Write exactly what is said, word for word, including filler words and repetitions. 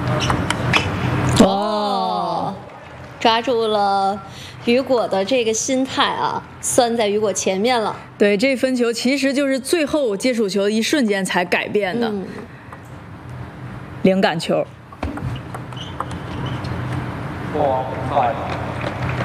哦，抓住了雨果的这个心态啊，算在雨果前面了。 对，这分球其实就是最后接触球的一瞬间才改变的， 嗯、 灵感球。